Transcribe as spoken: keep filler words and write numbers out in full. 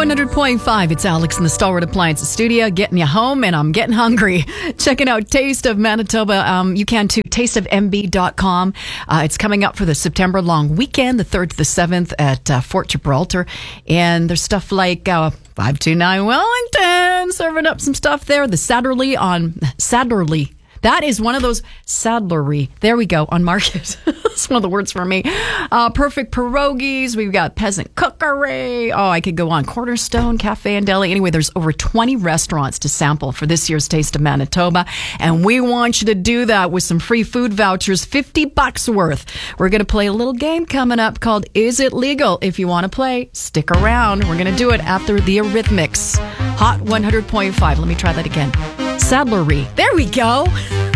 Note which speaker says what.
Speaker 1: one hundred point five. It's Alex in the Stalwart Appliances studio, getting you home, and I'm getting hungry. Checking out Taste of Manitoba. Um, you can too, taste of m b dot com. Uh, it's coming up for the September long weekend, the third to the seventh at uh, Fort Gibraltar. And there's stuff like uh, five two nine Wellington, serving up some stuff there. The Sadlerly on Sadlerly. That is one of those saddlery. There we go, on Market. That's one of the words for me. Uh, perfect pierogies. We've got Peasant Cookery. Oh, I could go on. Cornerstone Cafe and Deli. Anyway, there's over twenty restaurants to sample for this year's Taste of Manitoba. And we want you to do that with some free food vouchers, fifty bucks worth. We're going to play a little game coming up called Is It Legal? If you want to play, stick around. We're going to do it after the Eurythmics. Hot one hundred point five. Let me try that again. Sadlery. There we go.